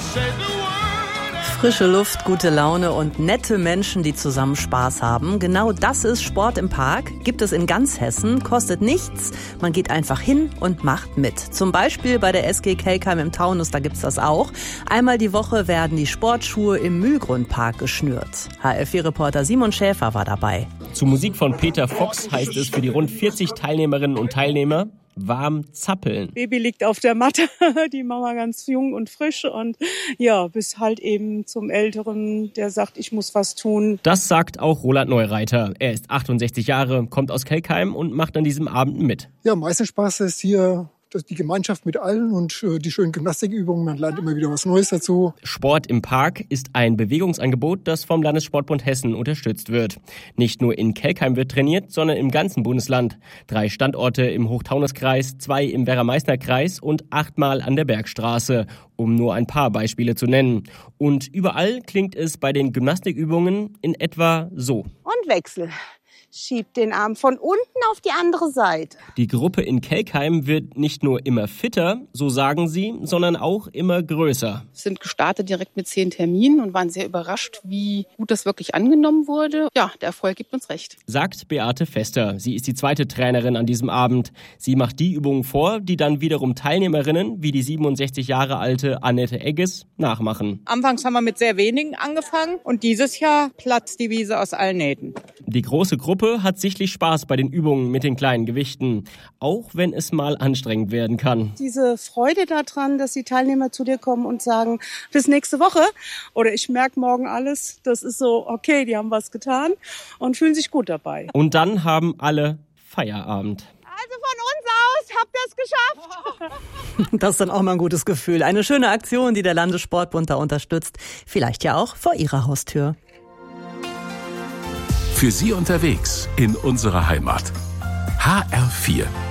Frische Luft, gute Laune und nette Menschen, die zusammen Spaß haben. Genau das ist Sport im Park. Gibt es in ganz Hessen, kostet nichts. Man geht einfach hin und macht mit. Zum Beispiel bei der SG Kelkheim im Taunus, da gibt's das auch. Einmal die Woche werden die Sportschuhe im Mühlgrundpark geschnürt. HF4-Reporter Simon Schäfer war dabei. Zu Musik von Peter Fox heißt es für die rund 40 Teilnehmerinnen und Teilnehmer: warm zappeln. Baby liegt auf der Matte, die Mama ganz jung und frisch und ja, bis halt eben zum Älteren, der sagt, ich muss was tun. Das sagt auch Roland Neureiter. Er ist 68 Jahre, kommt aus Kelkheim und macht an diesem Abend mit. Ja, am meisten Spaß ist hier die Gemeinschaft mit allen und die schönen Gymnastikübungen. Man lernt immer wieder was Neues dazu. Sport im Park ist ein Bewegungsangebot, das vom Landessportbund Hessen unterstützt wird. Nicht nur in Kelkheim wird trainiert, sondern im ganzen Bundesland. 3 Standorte im Hochtaunuskreis, 2 im Werra-Meißner-Kreis und 8-mal an der Bergstraße, um nur ein paar Beispiele zu nennen. Und überall klingt es bei den Gymnastikübungen in etwa so. Und Wechsel. Schiebt den Arm von unten auf die andere Seite. Die Gruppe in Kelkheim wird nicht nur immer fitter, so sagen sie, sondern auch immer größer. Wir sind gestartet direkt mit 10 Terminen und waren sehr überrascht, wie gut das wirklich angenommen wurde. Ja, der Erfolg gibt uns recht. Sagt Beate Fester. Sie ist die zweite Trainerin an diesem Abend. Sie macht die Übungen vor, die dann wiederum Teilnehmerinnen wie die 67 Jahre alte Annette Egges nachmachen. Anfangs haben wir mit sehr wenigen angefangen und dieses Jahr platzt die Wiese aus allen Nähten. Die große Gruppe hat sichtlich Spaß bei den Übungen mit den kleinen Gewichten, auch wenn es mal anstrengend werden kann. Diese Freude daran, dass die Teilnehmer zu dir kommen und sagen, bis nächste Woche oder ich merke morgen alles, das ist so, okay, die haben was getan und fühlen sich gut dabei. Und dann haben alle Feierabend. Also von uns aus habt ihr es geschafft. Das ist dann auch mal ein gutes Gefühl. Eine schöne Aktion, die der Landessportbund da unterstützt. Vielleicht ja auch vor Ihrer Haustür. Für Sie unterwegs in unserer Heimat. HR4